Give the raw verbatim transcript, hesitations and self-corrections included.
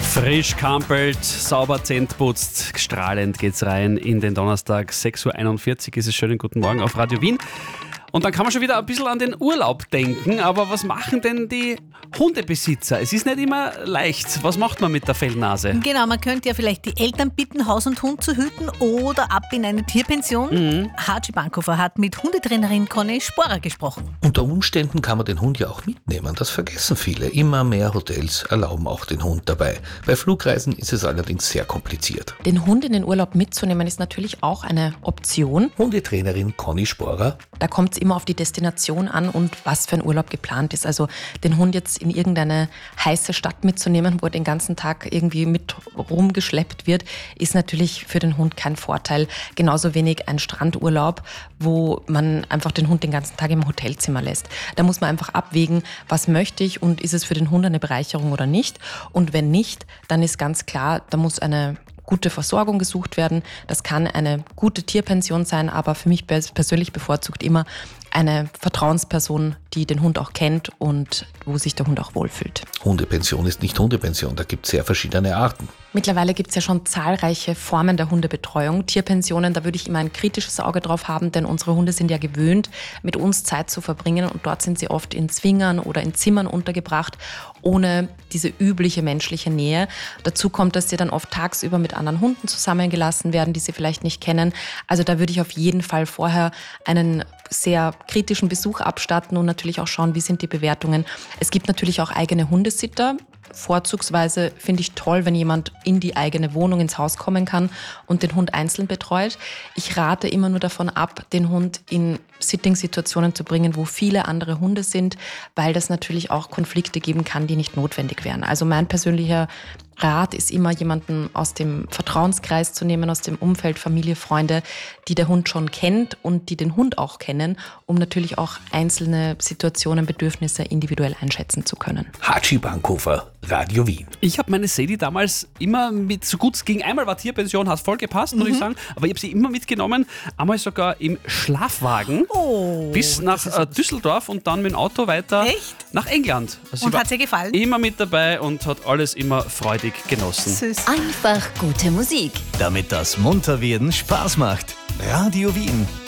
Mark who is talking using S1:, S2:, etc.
S1: Frisch kampelt, sauber zähneputzt, strahlend geht's rein in den Donnerstag. sechs Uhr einundvierzig ist es. Schönen guten Morgen auf Radio Wien. Und dann kann man schon wieder ein bisschen an den Urlaub denken, aber was machen denn die Hundebesitzer? Es ist nicht immer leicht. Was macht man mit der Fellnase?
S2: Genau, man könnte ja vielleicht die Eltern bitten, Haus und Hund zu hüten oder ab in eine Tierpension. Mhm. Hatschi Bankhofer hat mit Hundetrainerin Conny Sporer gesprochen.
S3: Unter Umständen kann man den Hund ja auch mitnehmen. Das vergessen viele. Immer mehr Hotels erlauben auch den Hund dabei. Bei Flugreisen ist es allerdings sehr kompliziert.
S4: Den Hund in den Urlaub mitzunehmen ist natürlich auch eine Option.
S3: Hundetrainerin Conny Sporer.
S4: Da kommt es immer auf die Destination an und was für ein Urlaub geplant ist. Also den Hund jetzt in irgendeine heiße Stadt mitzunehmen, wo er den ganzen Tag irgendwie mit rumgeschleppt wird, ist natürlich für den Hund kein Vorteil. Genauso wenig ein Strandurlaub, wo man einfach den Hund den ganzen Tag im Hotelzimmer lässt. Da muss man einfach abwägen, was möchte ich und ist es für den Hund eine Bereicherung oder nicht. Und wenn nicht, dann ist ganz klar, da muss eine gute Versorgung gesucht werden. Das kann eine gute Tierpension sein, aber für mich persönlich bevorzugt immer eine Vertrauensperson, die den Hund auch kennt und wo sich der Hund auch wohlfühlt.
S3: Hundepension ist nicht Hundepension, da gibt es sehr verschiedene Arten.
S4: Mittlerweile gibt es ja schon zahlreiche Formen der Hundebetreuung. Tierpensionen, da würde ich immer ein kritisches Auge drauf haben, denn unsere Hunde sind ja gewöhnt, mit uns Zeit zu verbringen und dort sind sie oft in Zwingern oder in Zimmern untergebracht, ohne diese übliche menschliche Nähe. Dazu kommt, dass sie dann oft tagsüber mit anderen Hunden zusammengelassen werden, die sie vielleicht nicht kennen. Also da würde ich auf jeden Fall vorher einen sehr kritischen Besuch abstatten und natürlich auch schauen, wie sind die Bewertungen. Es gibt natürlich auch eigene Hundesitter. Vorzugsweise finde ich toll, wenn jemand in die eigene Wohnung, ins Haus kommen kann und den Hund einzeln betreut. Ich rate immer nur davon ab, den Hund in Sitting-Situationen zu bringen, wo viele andere Hunde sind, weil das natürlich auch Konflikte geben kann, die nicht notwendig wären. Also mein persönlicher Rat ist immer, jemanden aus dem Vertrauenskreis zu nehmen, aus dem Umfeld, Familie, Freunde, die der Hund schon kennt und die den Hund auch kennen, um natürlich auch einzelne Situationen, Bedürfnisse individuell einschätzen zu können.
S3: Hatschi Bankhofer, Radio Wien.
S1: Ich habe meine Sadie damals immer mit, so gut es ging, einmal war Tierpension, hat voll gepasst, muss mhm. ich sagen, aber ich habe sie immer mitgenommen, einmal sogar im Schlafwagen
S2: oh,
S1: bis nach äh, Düsseldorf und dann mit dem Auto weiter
S2: Echt?
S1: nach England. Also
S2: und hat sie gefallen?
S1: Immer mit dabei und hat alles immer freudig genossen.
S2: Süß.
S5: Einfach gute Musik.
S6: Damit das Munterwerden Spaß macht. Radio Wien.